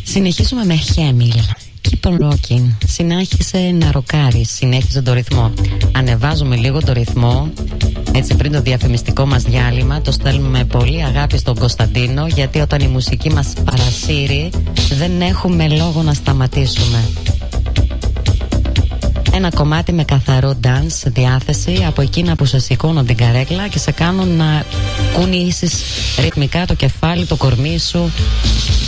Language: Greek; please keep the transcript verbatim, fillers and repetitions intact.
Συνεχίζουμε με Χέμιλ. Keep on rocking. Συνέχισε να ροκάρει. Συνέχισε το ρυθμό. Ανεβάζουμε λίγο το ρυθμό. Έτσι, πριν το διαφημιστικό μας διάλειμμα, το στέλνουμε με πολύ αγάπη στον Κωνσταντίνο, γιατί όταν η μουσική μας παρασύρει, δεν έχουμε λόγο να σταματήσουμε. Ένα κομμάτι με καθαρό dance διάθεση, από εκείνα που σε σηκώνουν την καρέκλα και σε κάνουν να κουνήσεις ρυθμικά το κεφάλι, το κορμί σου,